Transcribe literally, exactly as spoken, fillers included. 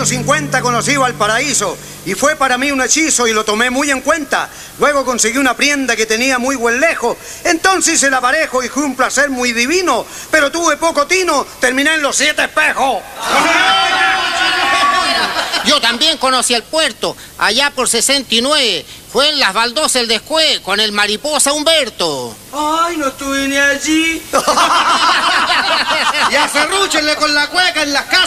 año cincuenta conocí Valparaíso y fue para mí un hechizo y lo tomé muy en cuenta. Luego conseguí una prienda que tenía muy buen lejo. Entonces hice el aparejo y fue un placer muy divino. Pero tuve poco tino, terminé en los siete espejos. Yo también conocí el puerto, allá por sesenta y nueve. Fue en las baldosas el descué, con el mariposa Humberto. Ay, no estuve ni allí. Y acerrúchenle con la cueca en las casas.